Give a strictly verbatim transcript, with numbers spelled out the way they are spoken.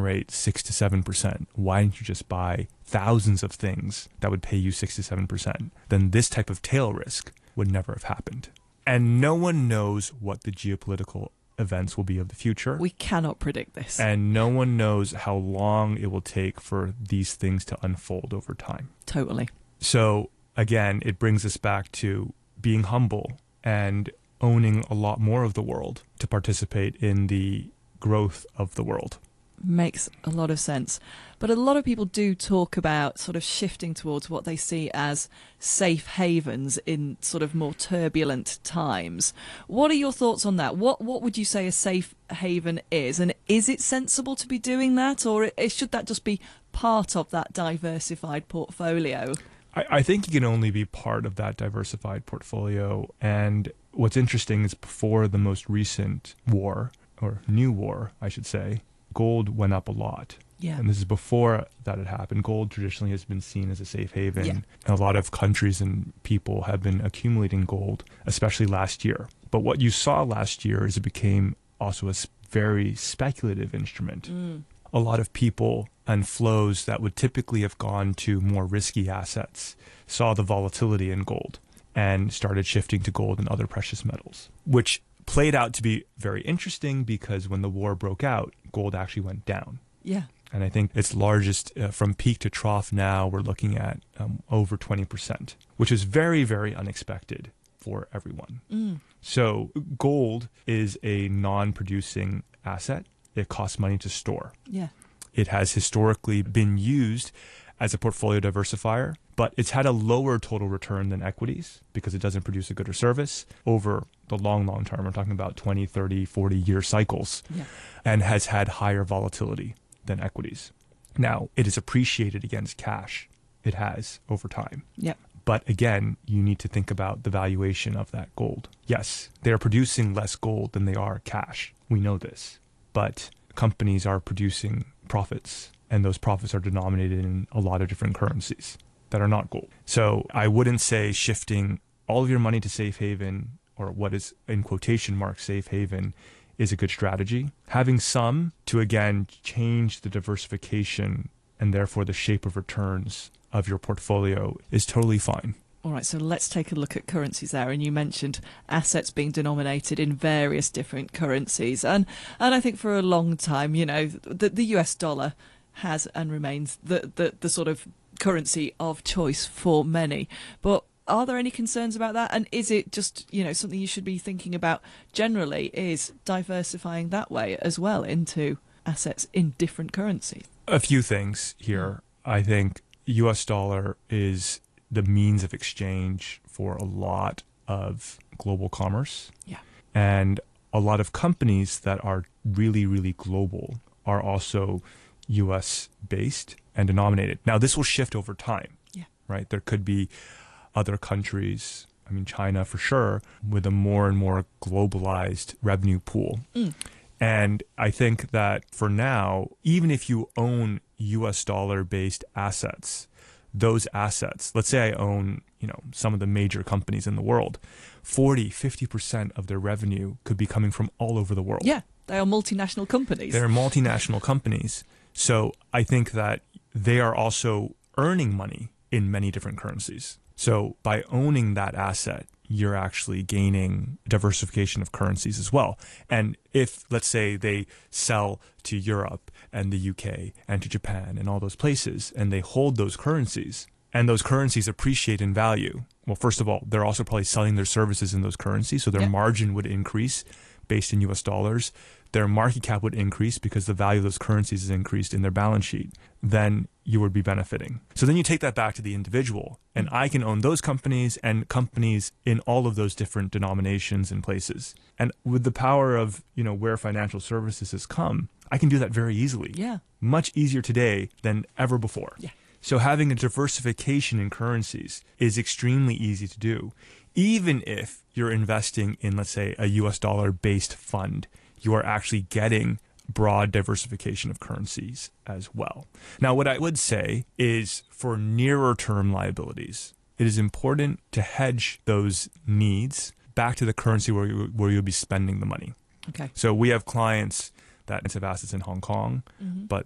generate six to seven percent. Why didn't you just buy thousands of things that would pay you six to seven percent? Then this type of tail risk would never have happened. And no one knows what the geopolitical events will be of the future. We cannot predict this. And no one knows how long it will take for these things to unfold over time. Totally. So again, it brings us back to being humble and owning a lot more of the world to participate in the growth of the world. Makes a lot of sense. But a lot of people do talk about sort of shifting towards what they see as safe havens in sort of more turbulent times. What are your thoughts on that? What what would you say a safe haven is? And is it sensible to be doing that? Or it, should that just be part of that diversified portfolio? I, I think it can only be part of that diversified portfolio. And what's interesting is before the most recent war, or new war, I should say, gold went up a lot. Yeah. And this is before that had happened. Gold traditionally has been seen as a safe haven. Yeah. And a lot of countries and people have been accumulating gold, especially last year. But what you saw last year is it became also a very speculative instrument. Mm. A lot of people and flows that would typically have gone to more risky assets saw the volatility in gold and started shifting to gold and other precious metals, which played out to be very interesting because when the war broke out, gold actually went down. Yeah. And I think its largest, uh, from peak to trough now, we're looking at um, over twenty percent, which is very, very unexpected for everyone. Mm. So gold is a non-producing asset. It costs money to store. Yeah. It has historically been used as a portfolio diversifier, but it's had a lower total return than equities because it doesn't produce a good or service over the long, long term. We're talking about twenty, thirty, forty year cycles, Yeah. and has had higher volatility than equities. Now, it is appreciated against cash. It has over time. Yeah. But again, you need to think about the valuation of that gold. Yes, they are producing less gold than they are cash. We know this. But companies are producing profits, and those profits are denominated in a lot of different currencies that are not gold. So I wouldn't say shifting all of your money to safe haven, or what is in quotation marks safe haven, is a good strategy. Having some to, again, change the diversification and therefore the shape of returns of your portfolio is totally fine. All right, so let's take a look at currencies there. And you mentioned assets being denominated in various different currencies. And and I think for a long time, you know, the, the U S dollar has and remains the, the, the sort of currency of choice for many. But are there any concerns about that? And is it just, you know, something you should be thinking about generally, is diversifying that way as well into assets in different currencies? A few things here. I think U S dollar is the means of exchange for a lot of global commerce. Yeah. And a lot of companies that are really, really global are also U S based and denominated. Now, this will shift over time. Yeah. Right? There could be other countries, I mean, China for sure, with a more and more globalized revenue pool. Mm. And I think that for now, even if you own U S dollar based assets, those assets, let's say I own, you know, some of the major companies in the world, forty, fifty percent of their revenue could be coming from all over the world. Yeah, they are multinational companies. They're multinational companies. So I think that they are also earning money in many different currencies. So by owning that asset, you're actually gaining diversification of currencies as well. And if, let's say, they sell to Europe and the U K and to Japan and all those places, and they hold those currencies, and those currencies appreciate in value, well, first of all, they're also probably selling their services in those currencies, so their Yep. margin would increase based in U S dollars. Their market cap would increase because the value of those currencies is increased in their balance sheet. Then you would be benefiting. So then you take that back to the individual, and I can own those companies and companies in all of those different denominations and places. And with the power of, you know, where financial services has come, I can do that very easily. Yeah. Much easier today than ever before. Yeah. So having a diversification in currencies is extremely easy to do. Even if you're investing in, let's say, a U S dollar based fund, you are actually getting broad diversification of currencies as well. Now, what I would say is for nearer term liabilities, it is important to hedge those needs back to the currency where, you, where you'll be spending the money. Okay. So we have clients that have assets in Hong Kong, Mm-hmm. but